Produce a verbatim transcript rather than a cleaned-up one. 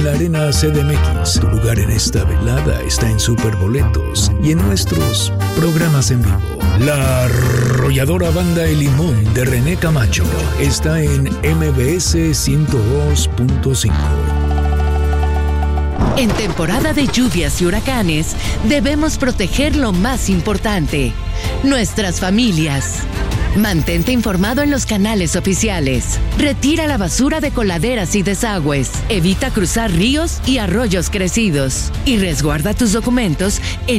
la Arena C D M X. Tu lugar en esta velada está en Superboletos y en nuestros programas en vivo. La arrolladora banda El Limón de René Camacho está en M B S ciento dos punto cinco. En temporada de lluvias y huracanes, debemos proteger lo más importante, nuestras familias. Mantente informado en los canales oficiales. Retira la basura de coladeras y desagües. Evita cruzar ríos y arroyos crecidos. Y resguarda tus documentos en